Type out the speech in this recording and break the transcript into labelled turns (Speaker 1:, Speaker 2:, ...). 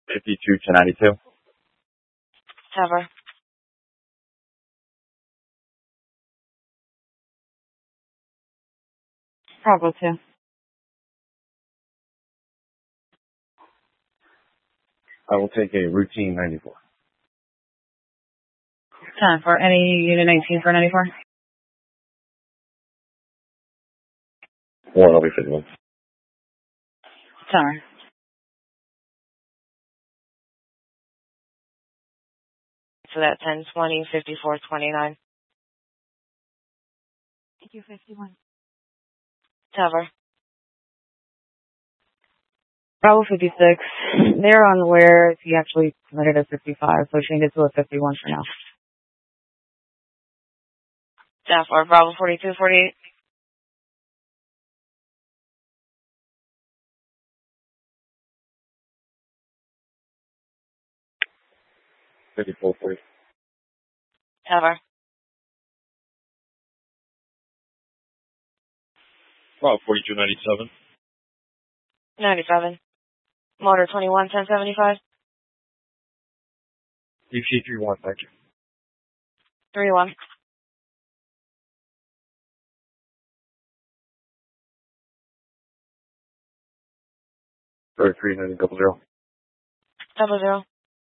Speaker 1: 52 to 92.
Speaker 2: Tower.
Speaker 3: Bravo 2.
Speaker 1: I will take a routine 94.
Speaker 3: Time for any unit 19 for 94.
Speaker 1: 1, I'll be 51.
Speaker 3: Tower.
Speaker 2: So that 10-20, 54-29.
Speaker 3: Thank you, 51.
Speaker 2: Tower.
Speaker 3: Bravo 56. They're unaware he actually committed a 55, so change it to a 51 for now.
Speaker 2: Tower. Bravo 42-48.
Speaker 1: 54, 40.
Speaker 2: Tower.
Speaker 1: Well, 42, 97.
Speaker 2: 97. Motor 21, 1075.
Speaker 1: DC 31, thank you.
Speaker 2: 3-1.
Speaker 1: 33, 90, 00.
Speaker 2: 00.